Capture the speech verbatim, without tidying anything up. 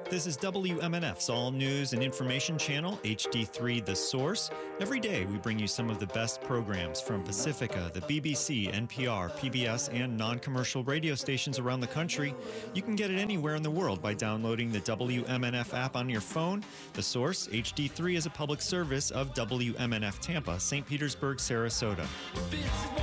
This is W M N F's all news and information channel, H D three The Source. Every day we bring you some of the best programs from Pacifica, the B B C, N P R, P B S, and non-commercial radio stations around the country. You can get it anywhere in the world by downloading the W M N F app on your phone. The Source, H D three, is a public service of W M N F Tampa, Saint Petersburg, Sarasota.